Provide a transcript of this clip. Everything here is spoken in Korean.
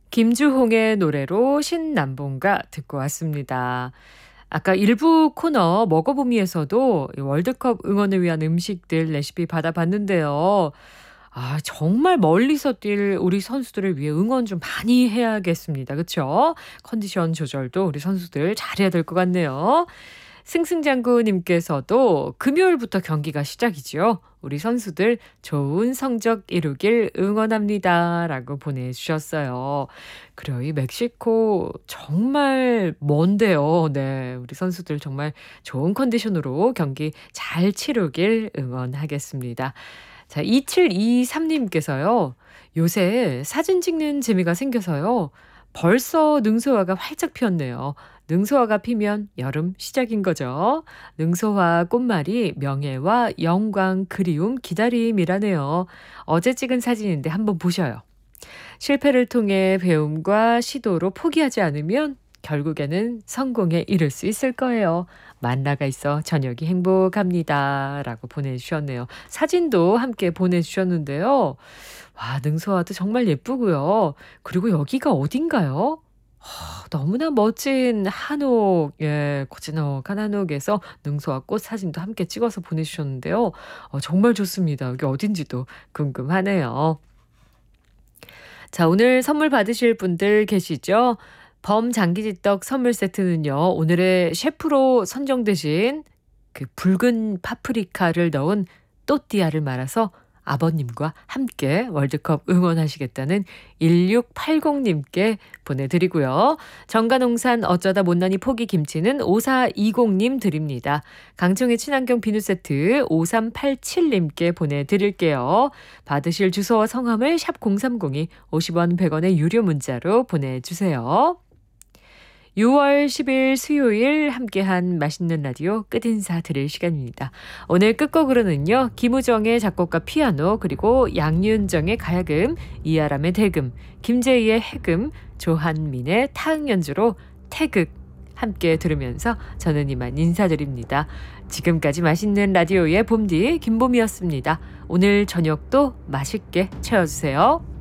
김주홍의 노래로 신남봉가 듣고 왔습니다. 아까 일부 코너 먹어보미에서도 이 월드컵 응원을 위한 음식들 레시피 받아봤는데요. 정말 멀리서 뛸 우리 선수들을 위해 응원 좀 많이 해야겠습니다. 그쵸? 컨디션 조절도 우리 선수들 잘해야 될 것 같네요. 승승장구님께서도 금요일부터 경기가 시작이죠. 우리 선수들 좋은 성적 이루길 응원합니다. 라고 보내주셨어요. 그래요. 이 멕시코 정말 먼데요. 네. 우리 선수들 정말 좋은 컨디션으로 경기 잘 치르길 응원하겠습니다. 자, 2723님께서요. 요새 사진 찍는 재미가 생겨서요. 벌써 능소화가 활짝 피었네요. 능소화가 피면 여름 시작인 거죠. 능소화 꽃말이 명예와 영광, 그리움, 기다림이라네요. 어제 찍은 사진인데 한번 보셔요. 실패를 통해 배움과 시도로 포기하지 않으면 결국에는 성공에 이를 수 있을 거예요. 만나가 있어 저녁이 행복합니다. 라고 보내주셨네요. 사진도 함께 보내주셨는데요. 와, 능소화도 정말 예쁘고요. 그리고 여기가 어딘가요? 너무나 멋진 한옥, 예, 고즈넉한 한옥에서 능소와 꽃 사진도 함께 찍어서 보내주셨는데요. 정말 좋습니다. 여기 어딘지도 궁금하네요. 자, 오늘 선물 받으실 분들 계시죠? 범장기지떡 선물 세트는요, 오늘의 셰프로 선정되신 그 붉은 파프리카를 넣은 또띠아를 말아서 아버님과 함께 월드컵 응원하시겠다는 1680님께 보내드리고요. 정가농산 어쩌다 못난이 포기 김치는 5420님 드립니다. 강청의 친환경 비누 세트 5387님께 보내드릴게요. 받으실 주소와 성함을 샵 0302 50원 100원의 유료 문자로 보내주세요. 6월 10일 수요일 함께한 맛있는 라디오 끝인사 드릴 시간입니다. 오늘 끝곡으로는요. 김우정의 작곡가 피아노, 그리고 양윤정의 가야금, 이아람의 대금, 김재희의 해금, 조한민의 타악 연주로 태극 함께 들으면서 저는 이만 인사드립니다. 지금까지 맛있는 라디오의 봄디 김봄이었습니다. 오늘 저녁도 맛있게 채워주세요.